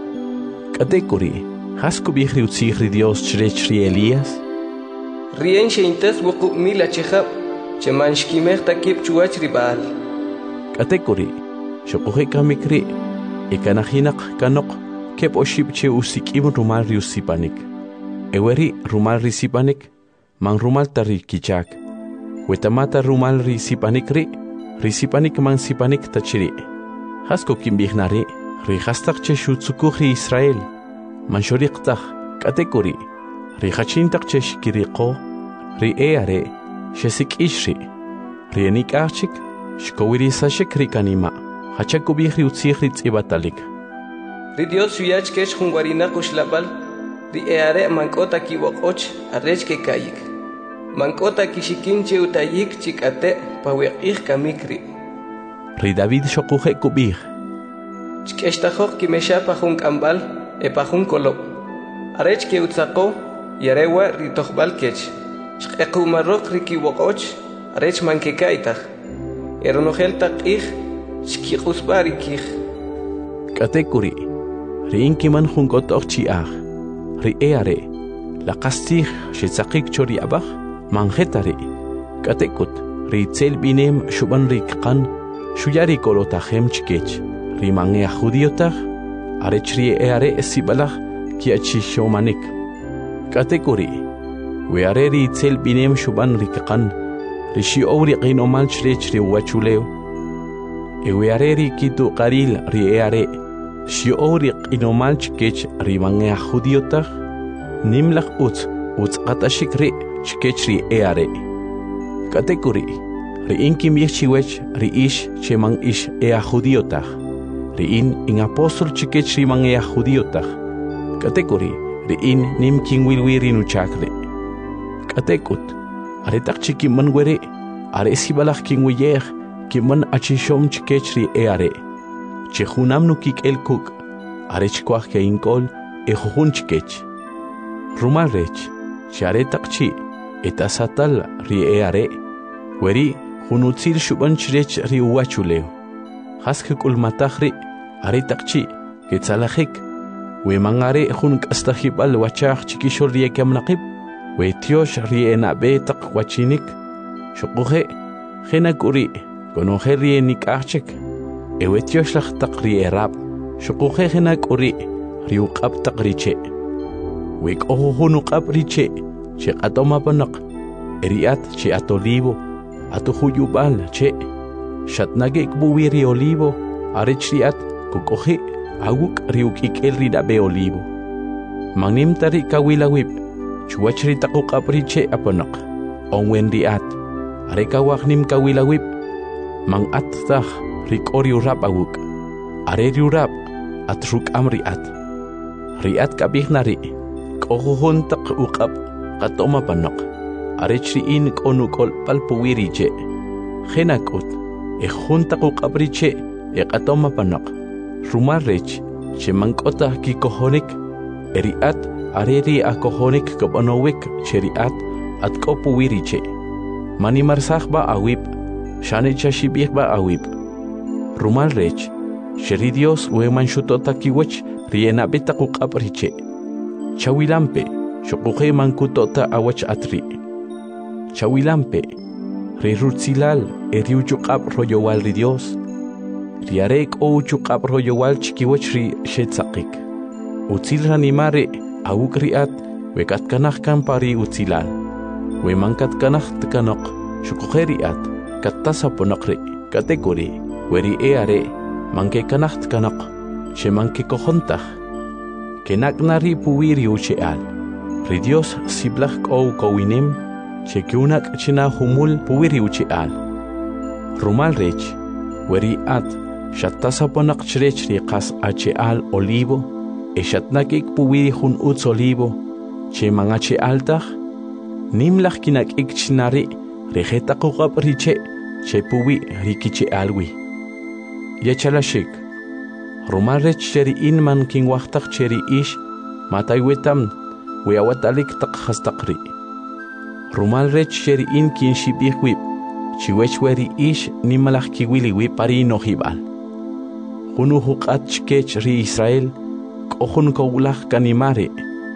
Katek'uri has kubij riutzij ri Dios chrech ri Elías Rien sheintes wuqub' mil achejab' cheman shkimej takib chuwach ri Baal. Katek'uri xoqojej kamik ri ekanajinaq kanok kep oxib che usik'im rumal riusipanik Eweri rumal risipanik, man rumal tari kichak. Wetamata rumal risipanik risipanik man sipanik tachiri. Hasko kimbignari, rihastak che shutsukuj ri Israel. Man shoriqtaj, katekuri, rihachintak che shikiriqo, ri eare, shesikishri. Rienik archik, shkowirisashik rikanima, hachakubij ri utzij ri tzibatalik. Ri Dios shuyach kesh junwarinaq ushlabal, Ri'eare mank'ota kiwoq'och arrech kekayik. Mank'ota kishikinche utayik chik'ate pawiq'ij kamikri. Ri David xoquje kubij. Chk'extajoq kimesha pajun k'ambal pajun kolob'. Arrech ke utzaqo yarewa ri tojb'al kech. Chq'equmarroq ri kiwoq'och arrech mankekaytaj. Eronojel taq'ij chkiq'usb'a ri kij. Katekuri ri'in kiman junk'ot'oq chi'aj. Ri'eare la qastij shetzaqik chori abaj manjetari katekut ritzel binem shuban rikqan shuyari kolotajem chkech rimangea judiotaj arech ri'eare sibalaj kiachishomanik katekuri weare ritzel binem shuban rikqan rishi owri qinomal chrech riwachuleo weare rikitu qaril ri'eare Shiori inomal chkech rimangea judiotaj nimlaj utz qatashik ri chkech ri eare katekuri ri'in kimij chiwech ri'ish cheman ish ea judiotaj ri'in in apóstol chkech rimangea judiotaj katekuri ri'in nim kinwilwiri nuchakre katekut aretak chikiman were are sibalaj kinwiyej kiman achishom chkech ri eare che junam nukik el kuk arech kwaj ke inkol jujun chkech rumal rech charetak chi etasatal ri eare weri junutzil shuban chrech ri uachuleo haske kulmataj ri aretak chi ketzalajik we mangare jun kastajibal wachaj chikishol ri ekamnaqib we tiosh ri enabe taq wachinik shuquje genakuri konoje ri enikachek Ewetiosh lach taqri erab, shuquje genakuri, riuqab taqriche. Wik ojuhunu qabriche, che atoma panak, eriat che atolivo, atuhuyubal che, shatnagek buwiri olivo, arichiat, kukoji, awuk riukik el ridabe olivo. Magnim tari kawilawip, chuachri taku qabriche apanak, onwen riat, arekawaknim kawilawip, mang attah, Rikori urap awuk, areri urap, atruk amriat. Riat kabihnari, kohuhuntak ukap, katoma panok, arechriin konukol palpuwiriche. Genakut, juntak ukabriche, katoma panok. Rumarrech, chemankota kikohonik, eriat, areri akohonik koponowik, cheriat, at kopuwiriche. Manimarsahba awip, shanechashibihba awip. Rumal rech, sheri Dios weman shutota kiwech riena beta kuqapriche. Chawilampe, shokuje mankutota awach atri. chawilampe, ri rutzilal, riuchuqab royowal ri Dios, riarek o uchuqab royowal chikiwach ri shetzaqik, utzil ranimare, awuk riat, wekat kanach kampari utzilal, we mankat kanach tkanok, shukukeriat, kattasaponokri, kategori, weri eare, manke kanach tkanok, she manke kohontach, kenaknari puwiri ucheal, ri Dios siblach o kowinem, she kiunak china humul puwiri ucheal. Rumal rech, weri at, shattasaponak chrech riqas acheal olivo, eshatnakik puwiri hun uts olivo, che mangache altach, nimlach kinak ikchinari, rejeta kukap riche, che puwi rikiche alwi. Yachalashik, rumal rech cheri inman king wachtach cheri ish, mataywetam, weawatalik tak hastakri. Rumal rech cheri in kin shibih wip, chiwech weri ish nimalach kiwili wip pari no hibal. Hunu hukat chkech ri Israel, kohun kowlach kanimare.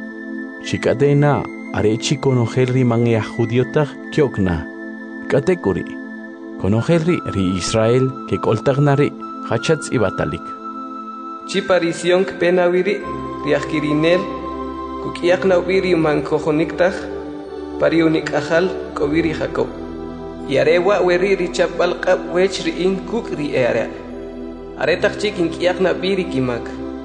Chikadena arechi konojelri mangia judiotach kyokna. Katekuri. Konojelri ri Israel ke koltagnari hachatz ibatalik. Chiparición penawiri riakirinel kukiakna wiri mankohoniktach pariunik ajal kowiri Jacob. Yarewa weri richapal qab wech ri in kuk ri eare. Aretach chikin kiakna biri kimak.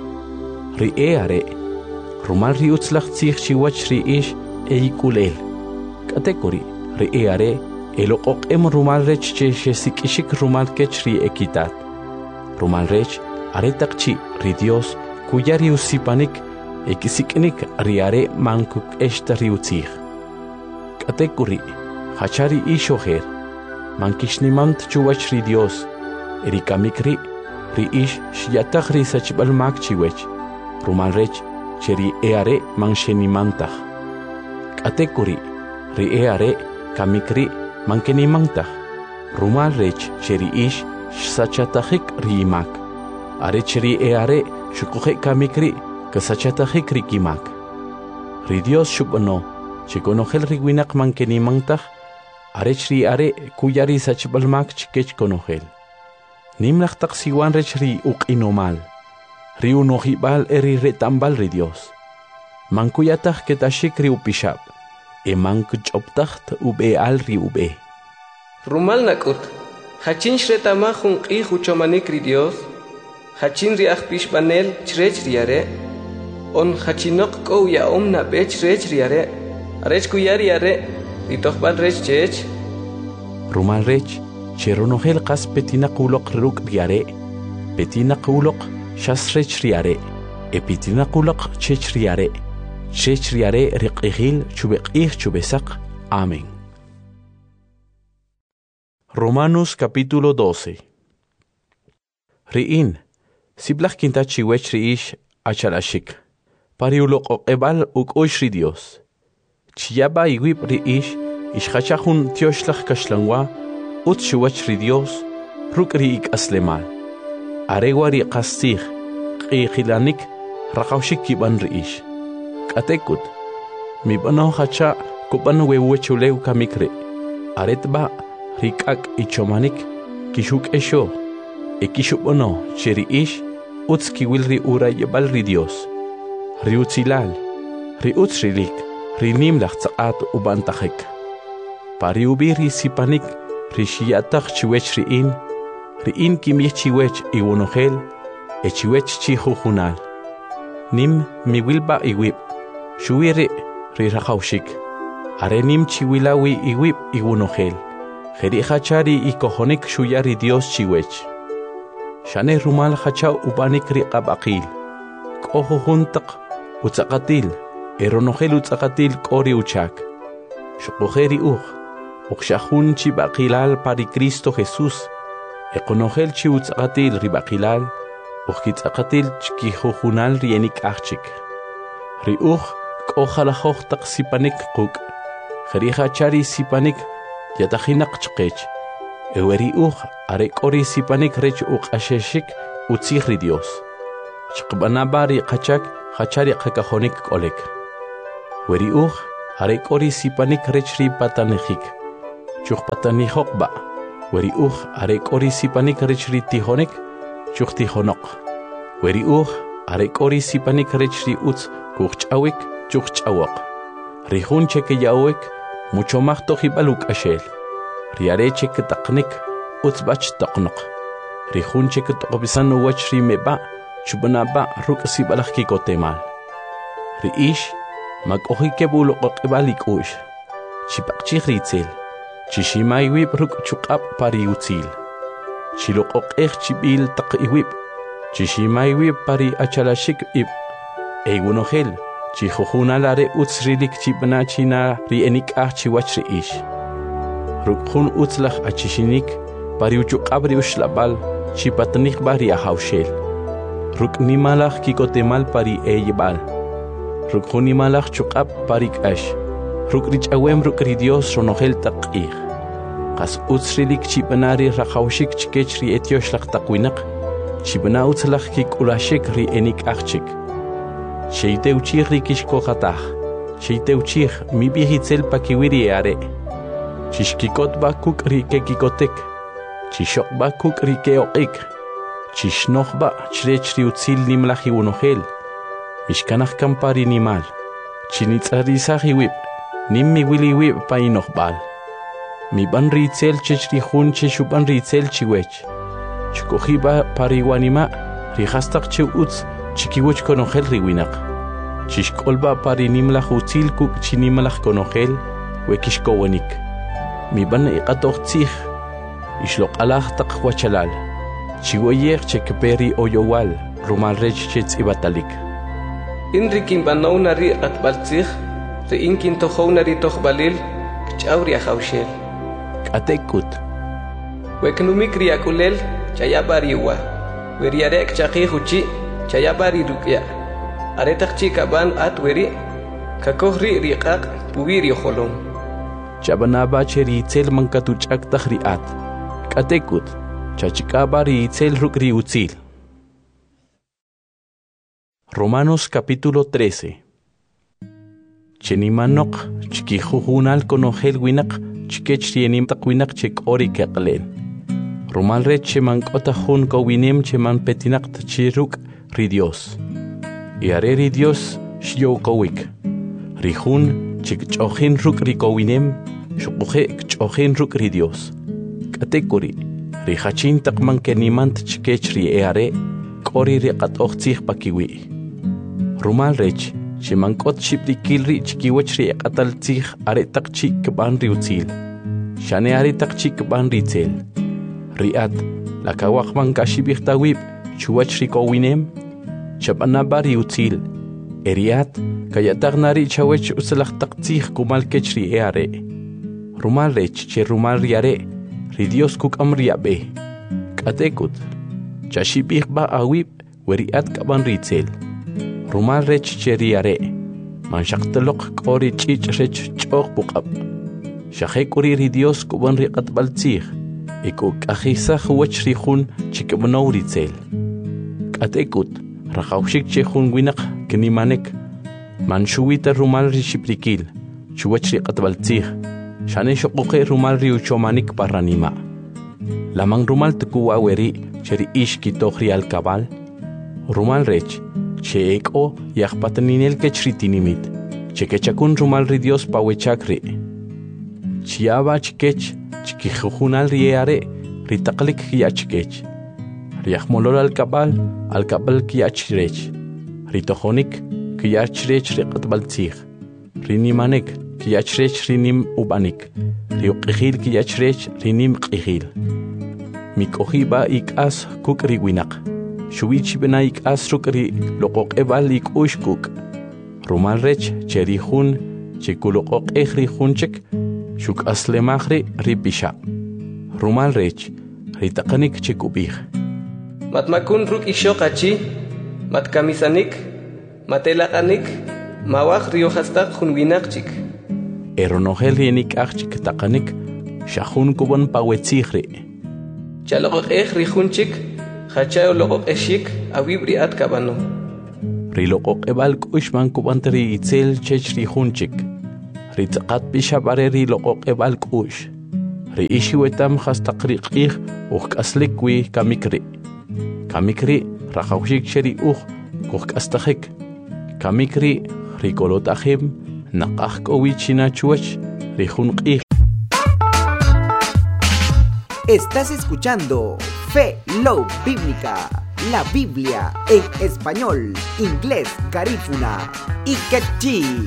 Ri eare. Rumal ri utzlach tzich chiwach ri ish eikulel. Katekuri ri eare eloqok em rumal rech che sikishik rumal kech ri ekitat. Rumal rech aretak chi ri Dios kuya ri usipanik ekisiknik ri are mankuk eshta ri utzich. Katekuri hachari ishoher mankishnimant chuwach ri Dios erikamikri ri ish shiatach ri sachbal mak chiwech. Rumal rech cheri eare manshenimantach. Katekuri ri eare kamikri mankenimantach. Rumal rech cheri ish sachatachik ri imak. Are cheri eare shukuhe kamikri kasachatachik ri kimak. Ri Dios shubano chikonojel ri winak mankenimantach. Are chri are kuyari sachbalmak chikech konojel. Nimlach tak siwan rech ri ukinomal. Riu nohibal eri retambal ri Dios. Mankuyatach ketashik ri upishab. Mankuchoptacht ube al ri ube. Rumal nakut. Hachin shretamahun qi huchomanik ri Dios. Hachin ri akpishbanel chrech riare. On hachinok ko ya omna bech rech riare. Arech kuyari are. Ritohbal rech chech. Rumal rech. Cheronohel qas petina kulok ruk riare. Petina kulok shasrech riare, epitina kulak chech riare riqihil chubeqih chubesak. Amén. Romanos capítulo 12. Riin, siblach kinta chiwech riish achalashik, pariulok ebal ukoish ri Dios. Chiyaba iwip riish, ishachachun tioshlach kashlangwa, ut chiwech ri Dios, ruk riik aslemal. Aregwari qastih qiqilanik raqawshik kiban riish. Katekut mibano hacha kuban wewechuleu kamikre. Aretba rikak ichomanik kishuk esho ekishubono cheriish utski wilri ura yebal ri Dios. Riutzilal riutzrilik rinimlach tsaqat ubantachik. Pariubiri sipanik rishiatach chiwech riin. Riin kimich chiwech iwonojel, echiwech chihujunal. Nim miwilba iwip, shuiri rirajaushik. Are nim chiwilawi iwip iwonojel. Jeri hachari ikohonik shuyari Dios chiwech. Shane rumal hachau ubanik riqabaqil. Kohujuntak utzaqatil, eronojel utzaqatil kori uchak. Shukojeri ukshahun chibaqilal pari Cristo Jesús. Ekonojel chi utzaqatil ribaqilal, ukitzaqatil chkihujunal rienik achik. Riuj k'ojalajoq taq sipanik quk, jeriha chari sipanik yatajinak chqech. Eweriuj arek'ori sipanik rech uq'asheshik utzij ri Dios. Chqbanabari qachak hachari qakajonik k'olek. Weriuj arek'ori sipanik rech ri patanejik, Chukpatani hokba. Weri arek ori sipanik rechri tihonik. Chuk tihonok. Weri arek ori sipanik rechri uts kuchawik chukchawok. Rihun cheke yawek mucho más tojibaluk ashel. Riare cheke taknik uts bach taknok. Rihun cheke tokobisan wach rimeba chubanaba ruk sibalak kikotemal. Riish mag ohike bulo kokibalik ush. Chipakchik ritzel. Chishimay wib ruk chukap pari utzil. Chilok okech chibil tak iwib. Chishimay wib pari achalashik ib. Egunohel. Chihujuna lare utzrilik chibna china rienik chiwach riish. Rukhun utzlach achishinik pari uchukab riushlabal chipatnik bari ahaushel. Ruknimalach kikotemal pari eyebal. Rukhunimalach chukab parik ash. Rukrich awem rukri Dios ronohel taqih. Qas utzrilik chibnari rahaushik chikech ri etioslach taqwinak. Chibna utzlach kikulashik ri enik achik. Sheiteuchich rikishko hatach. Sheiteuchich mi bihitzel pakiwiri are. Chishkikot bakuk rike kikotek. Chishok bakuk rike oik. Chishnoch ba chrechri utzil nimlahi unohel. Mishkanach kampari nimal. Chinitzarisahi wib. Nimmi wili wib painoch bal. Mi ban ritzel chechri hun cheshuban ritzel chiwech. Chikohiba pariwanima rihastak che utz. Chikiwich konohel riwinak. Chishkolba pari nimlach utzil kuk chinimlach konohel wekishkowanik. Mi ban iqatoch tzich. Ishlok alach tak wachalal. Chiwoyer chekperi oyowal. Rumal rech chetz ibatalik. Inrikin banona ri atbaltzich. Re inkin tohona ri tohbalil. Kchauri ahaushel. Katekut. Weknumik riakulel chayabariwa. Weriarek chaqihuchi. Chayabari rukya. Aretak chikaban atweri. Kakohri riqaq puwiri holon. Chabanaba cheri itzel mankatuchak tahriat. Katekut. Chachikabari itzel rukri utzil. Romanos capítulo 13. Chenimanok chikijujunal konohel winak chikech rienim takwinak chek ori keqlen. Romal re chemankota hun kowinem cheman petinak tchiruk ri Dios. Iare ri Dios shio kowik. Rihun chik chochin ruk ri kowinem shukuhe chochin ruk ri Dios. Katekuri rihachin takman kenimant chikech ri eare kori ri qatochtzih pakiwi. Rumal rech chemankot shiprikilri chikiwech ri qataltzih are takchik ban ri utzil. Shane are takchik ban ri tzel. Riat lakawakman kashibih chuwach ri kowinem chabanabari utzil. Eriat kayatagnari chawech uslach taktzih kumal kechri eare. Rumal rech che rumal riare ri Dios kuk amriabe. Katekut chashibih ba awib weriat kaban ritzel. Rumal rech che riare manshaktelok kori chich rech chok bukab. Shahekuri ri Dios kuban ri qatbaltzih. Iko kahisa huwach ri hun chikabnaw ritzel. Katekut rahaushik che hun winak kenimanek. Manshuwita rumal ri shiprikil. Chuwach ri qatbaltzih. Shane shokuke rumal ri uchomanik paranima. Lamang rumal tukuwa weri cheri ishki tohri al kabal. Rumal rech che eko yahpataninel kechritinimit. Chekechakun rumal ri Dios pawechakri. Chiaba chikech chikijujunal riare ritaklik kiachkech. Riachmolol al kabal kiachrech. Ritohonik kiachrech riqatbaltzih. Rinimanek kiachrech rinim ubanik. Riuqihil kiachrech rinim qihil. Mikohiba ikas kuk riwinak. Shuichi bena ikas rukri loqoq ebal ikushkuk. Rumal rech cherihun chikuloqoq ehrihunchek. Shuk aslemahri ripisha. Rumal rech ritakanik chikubih. Matmakun ruk ishokachi. Matkamisanik. Matelakanik. Mawak riohastak hunwinakchik. Eronohel rienik achik takanik. Shahun kuban pawetzihri. Chaloqoq ehrihunchik. Hachayo loqoq eshik awibri atkabano. Riloqoq ebal kushman kubantri itzel chech rihunchik. Ritaqat bishabareri loqoq ebal kush. riishi wetam hastaqriqih k'aslikwi kamikri raqawshik cheri k'astajik kamikri rikolotahim naqajk'owi chinachuach rijunq'ij. Estás escuchando Fe Love Bíblica, la Biblia en español, inglés, garífuna y quechí.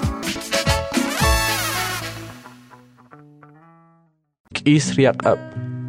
K'is riaq'ab